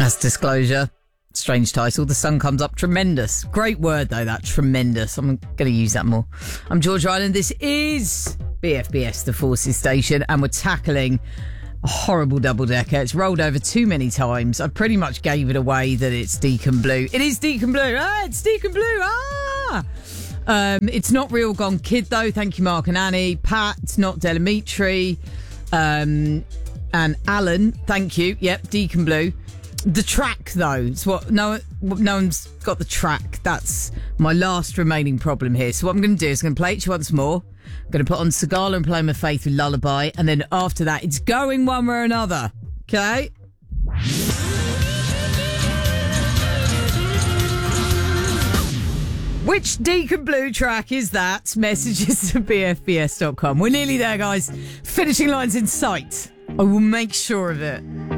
That's Disclosure. Strange title. The sun comes up. Tremendous. Great word, though, that. Tremendous. I'm going to use that more. I'm George Ryland. This is BFBS, the Forces Station, and we're tackling a horrible double-decker. It's rolled over too many times. I pretty much gave it away that it's Deacon Blue. It is Deacon Blue. Ah, it's Deacon Blue. Ah! It's not Real Gone Kid, though. Thank you, Mark and Annie. Pat, it's not Delamitri. And Alan, thank you. Yep, Deacon Blue. The track, though, it's what no one's got the track. That's my last remaining problem here. So what I'm going to do is I'm going to play it to you once more. I'm going to put on Sagala and Paloma Faith with Lullaby, and then after that, it's going one way or another. Okay? Which Deacon Blue track is that? Messages to bfbs.com. We're nearly there, guys. Finishing lines in sight. I will make sure of it.